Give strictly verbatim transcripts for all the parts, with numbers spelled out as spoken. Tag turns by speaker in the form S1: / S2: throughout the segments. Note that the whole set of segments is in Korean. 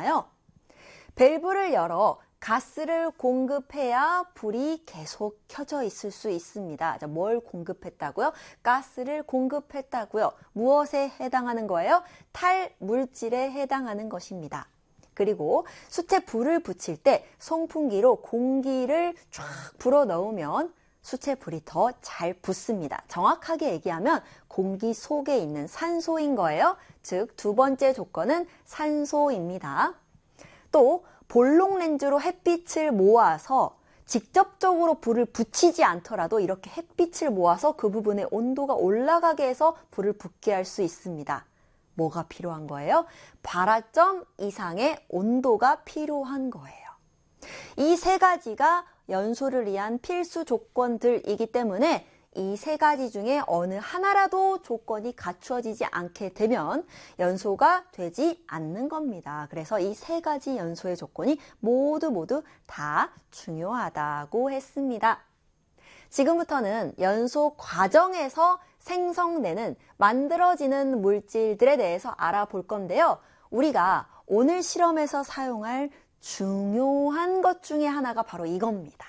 S1: 있잖아요. 밸브를 열어 가스를 공급해야 불이 계속 켜져 있을 수 있습니다. 자, 뭘 공급했다고요? 가스를 공급했다고요. 무엇에 해당하는 거예요? 탈물질에 해당하는 것입니다. 그리고 숯에 불을 붙일 때 송풍기로 공기를 쫙 불어넣으면 숯에 불이 더 잘 붙습니다. 정확하게 얘기하면 공기 속에 있는 산소인 거예요. 즉, 두 번째 조건은 산소입니다. 또 볼록 렌즈로 햇빛을 모아서 직접적으로 불을 붙이지 않더라도 이렇게 햇빛을 모아서 그 부분의 온도가 올라가게 해서 불을 붙게 할 수 있습니다. 뭐가 필요한 거예요? 발화점 이상의 온도가 필요한 거예요. 이 세 가지가 연소를 위한 필수 조건들이기 때문에 이 세 가지 중에 어느 하나라도 조건이 갖추어지지 않게 되면 연소가 되지 않는 겁니다. 그래서 이 세 가지 연소의 조건이 모두 모두 다 중요하다고 했습니다. 지금부터는 연소 과정에서 생성되는, 만들어지는 물질들에 대해서 알아볼 건데요. 우리가 오늘 실험에서 사용할 중요한 것 중에 하나가 바로 이겁니다.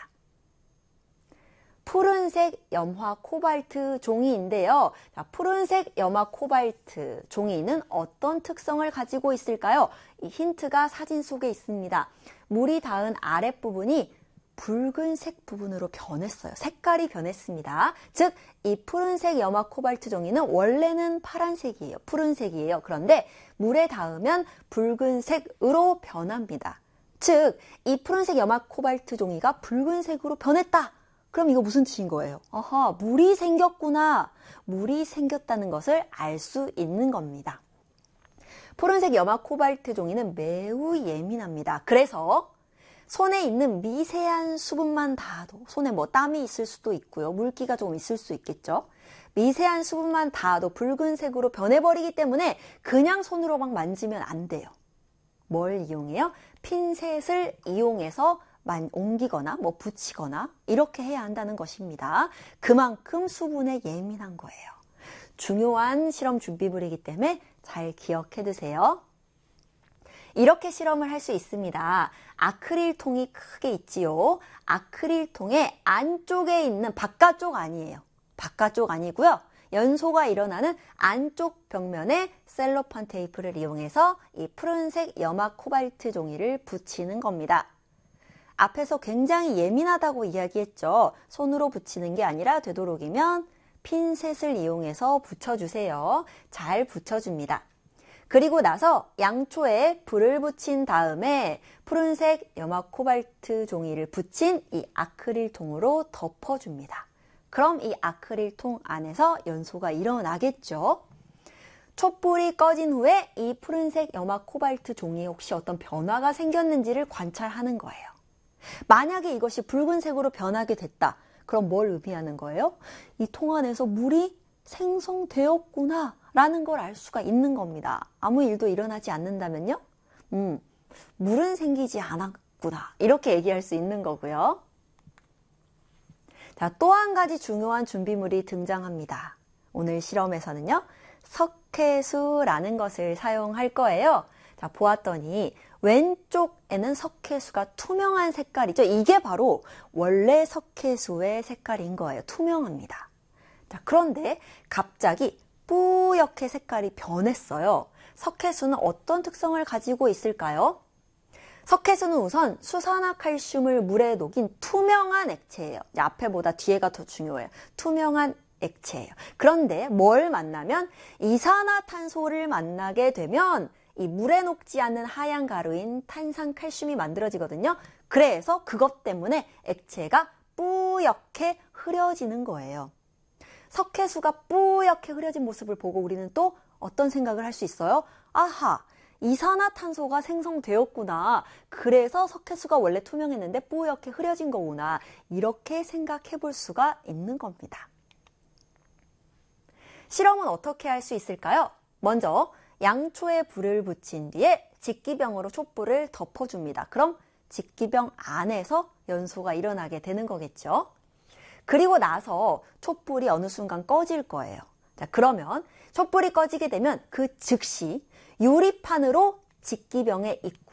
S1: 푸른색 염화 코발트 종이인데요. 자, 푸른색 염화 코발트 종이는 어떤 특성을 가지고 있을까요? 이 힌트가 사진 속에 있습니다. 물이 닿은 아랫부분이 붉은색 부분으로 변했어요. 색깔이 변했습니다. 즉, 이 푸른색 염화 코발트 종이는 원래는 파란색이에요. 푸른색이에요. 그런데 물에 닿으면 붉은색으로 변합니다. 즉, 이 푸른색 염화 코발트 종이가 붉은색으로 변했다. 그럼 이거 무슨 뜻인 거예요? 아하, 물이 생겼구나. 물이 생겼다는 것을 알 수 있는 겁니다. 푸른색 염화 코발트 종이는 매우 예민합니다. 그래서 손에 있는 미세한 수분만 닿아도, 손에 뭐 땀이 있을 수도 있고요. 물기가 좀 있을 수 있겠죠. 미세한 수분만 닿아도 붉은색으로 변해버리기 때문에 그냥 손으로 막 만지면 안 돼요. 뭘 이용해요? 핀셋을 이용해서 만 옮기거나 뭐 붙이거나 이렇게 해야 한다는 것입니다. 그만큼 수분에 예민한 거예요. 중요한 실험 준비물이기 때문에 잘 기억해 두세요. 이렇게 실험을 할 수 있습니다. 아크릴통이 크게 있지요. 아크릴통의 안쪽에 있는, 바깥쪽 아니에요. 바깥쪽 아니고요. 연소가 일어나는 안쪽 벽면에 셀로판 테이프를 이용해서 이 푸른색 염화 코발트 종이를 붙이는 겁니다. 앞에서 굉장히 예민하다고 이야기했죠. 손으로 붙이는 게 아니라 되도록이면 핀셋을 이용해서 붙여주세요. 잘 붙여줍니다. 그리고 나서 양초에 불을 붙인 다음에 푸른색 염화 코발트 종이를 붙인 이 아크릴통으로 덮어줍니다. 그럼 이 아크릴통 안에서 연소가 일어나겠죠. 촛불이 꺼진 후에 이 푸른색 염화 코발트 종이에 혹시 어떤 변화가 생겼는지를 관찰하는 거예요. 만약에 이것이 붉은색으로 변하게 됐다. 그럼 뭘 의미하는 거예요? 이 통 안에서 물이 생성되었구나 라는 걸 알 수가 있는 겁니다. 아무 일도 일어나지 않는다면요? 음, 물은 생기지 않았구나. 이렇게 얘기할 수 있는 거고요. 자, 또 한 가지 중요한 준비물이 등장합니다. 오늘 실험에서는요, 석회수라는 것을 사용할 거예요. 자, 보았더니 왼쪽에는 석회수가 투명한 색깔이죠. 이게 바로 원래 석회수의 색깔인 거예요. 투명합니다. 자, 그런데 갑자기 뿌옇게 색깔이 변했어요. 석회수는 어떤 특성을 가지고 있을까요? 석회수는 우선 수산화칼슘을 물에 녹인 투명한 액체예요. 앞에보다 뒤에가 더 중요해요. 투명한 액체예요. 그런데 뭘 만나면 이산화탄소를 만나게 되면 이 물에 녹지 않는 하얀 가루인 탄산칼슘이 만들어지거든요. 그래서 그것 때문에 액체가 뿌옇게 흐려지는 거예요. 석회수가 뿌옇게 흐려진 모습을 보고 우리는 또 어떤 생각을 할 수 있어요? 아하, 이산화탄소가 생성되었구나. 그래서 석회수가 원래 투명했는데 뿌옇게 흐려진 거구나. 이렇게 생각해 볼 수가 있는 겁니다. 실험은 어떻게 할 수 있을까요? 먼저 양초에 불을 붙인 뒤에 직기병으로 촛불을 덮어줍니다. 그럼 직기병 안에서 연소가 일어나게 되는 거겠죠. 그리고 나서 촛불이 어느 순간 꺼질 거예요. 자, 그러면 촛불이 꺼지게 되면 그 즉시 유리판으로 직기병의 입구